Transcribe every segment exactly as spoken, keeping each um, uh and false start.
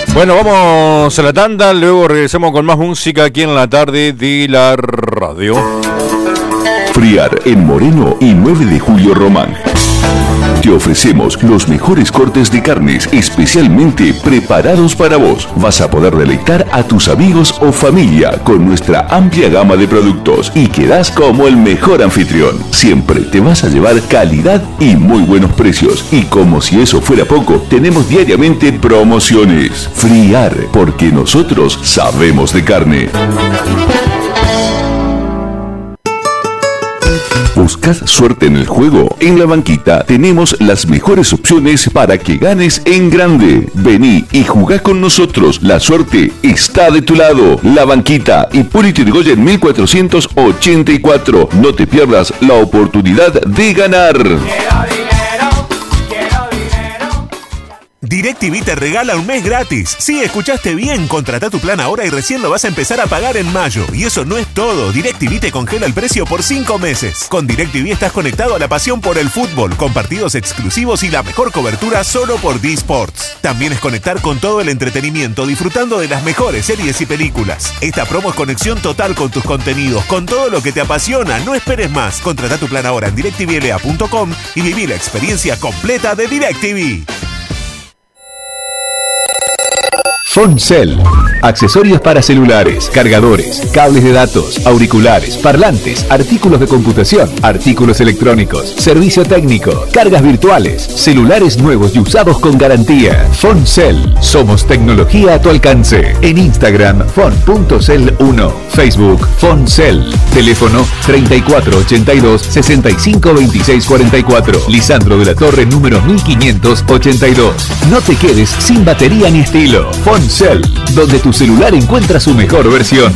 Bueno, vamos a la tanda, luego regresamos con más música aquí en la tarde de la radio. Friar en Moreno y nueve de julio Román. Te ofrecemos los mejores cortes de carnes especialmente preparados para vos. Vas a poder deleitar a tus amigos o familia con nuestra amplia gama de productos y quedás como el mejor anfitrión. Siempre te vas a llevar calidad y muy buenos precios. Y como si eso fuera poco, tenemos diariamente promociones. Friar, porque nosotros sabemos de carne. ¿Buscas suerte en el juego? En La Banquita tenemos las mejores opciones para que ganes en grande. Vení y jugá con nosotros. La suerte está de tu lado. La Banquita, Hipólito Yrigoyen mil cuatrocientos ochenta y cuatro. No te pierdas la oportunidad de ganar. DirecTV te regala un mes gratis. Sí, escuchaste bien. Contratá tu plan ahora y recién lo vas a empezar a pagar en mayo. Y eso no es todo. DirecTV te congela el precio por cinco meses. Con DirecTV estás conectado a la pasión por el fútbol, con partidos exclusivos y la mejor cobertura solo por D Sports. También es conectar con todo el entretenimiento, disfrutando de las mejores series y películas. Esta promo es conexión total con tus contenidos, con todo lo que te apasiona. No esperes más. Contratá tu plan ahora en directv l a punto com y viví la experiencia completa de DirecTV. Foncel. Accesorios para celulares, cargadores, cables de datos, auriculares, parlantes, artículos de computación, artículos electrónicos, servicio técnico, cargas virtuales, celulares nuevos y usados con garantía. Foncel. Somos tecnología a tu alcance. En Instagram, fon punto cel uno. Facebook, Foncel. Teléfono treinta y cuatro ochenta y dos sesenta y cinco veintiséis cuarenta y cuatro. Lisandro de la Torre, número mil quinientos ochenta y dos. No te quedes sin batería ni estilo. Foncel, donde tu celular encuentra su mejor versión.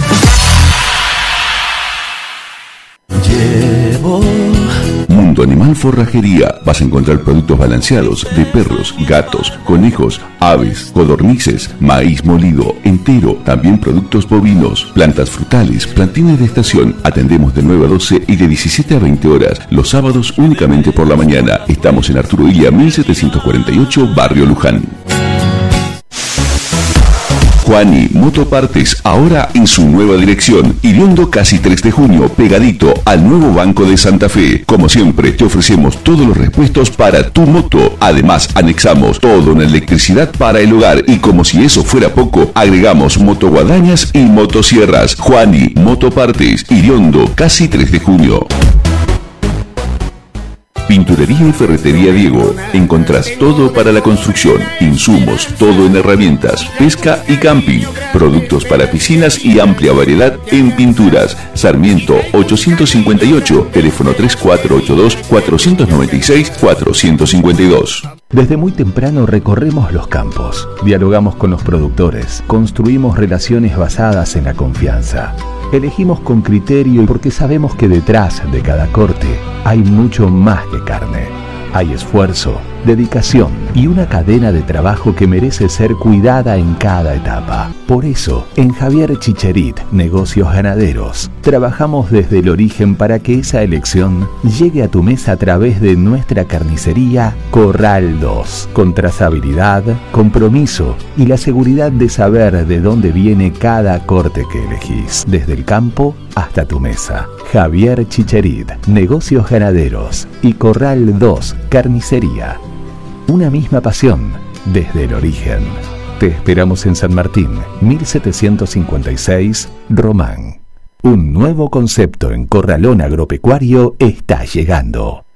Llevo Mundo Animal Forrajería. Vas a encontrar productos balanceados de perros, gatos, conejos, aves, codornices, maíz molido entero, también productos bovinos, plantas frutales, plantines de estación. Atendemos de nueve a doce y de diecisiete a veinte horas. Los sábados únicamente por la mañana. Estamos en Arturo Illia mil setecientos cuarenta y ocho, Barrio Luján. Juani Motopartes, ahora en su nueva dirección, Iriondo casi tres de junio, pegadito al nuevo Banco de Santa Fe. Como siempre, te ofrecemos todos los repuestos para tu moto. Además, anexamos todo en electricidad para el hogar y como si eso fuera poco, agregamos motoguadañas y motosierras. Juani Motopartes, Iriondo casi tres de junio. Pinturería y Ferretería Diego. Encontrás todo para la construcción, insumos, todo en herramientas, pesca y camping, productos para piscinas y amplia variedad en pinturas. Sarmiento ochocientos cincuenta y ocho, teléfono tres cuatro ocho dos cuatro nueve seis cuatro cinco dos. Desde muy temprano recorremos los campos, dialogamos con los productores, construimos relaciones basadas en la confianza. Elegimos con criterio y porque sabemos que detrás de cada corte hay mucho más que carne. Hay esfuerzo, dedicación y una cadena de trabajo que merece ser cuidada en cada etapa. Por eso, en Javier Chicherit, Negocios Ganaderos, trabajamos desde el origen para que esa elección llegue a tu mesa a través de nuestra carnicería Corral dos, con trazabilidad, compromiso y la seguridad de saber de dónde viene cada corte que elegís, desde el campo hasta tu mesa. Javier Chicherit, Negocios Ganaderos y Corral dos, Carnicería. Una misma pasión desde el origen. Te esperamos en San Martín, mil setecientos cincuenta y seis, Román. Un nuevo concepto en corralón agropecuario está llegando.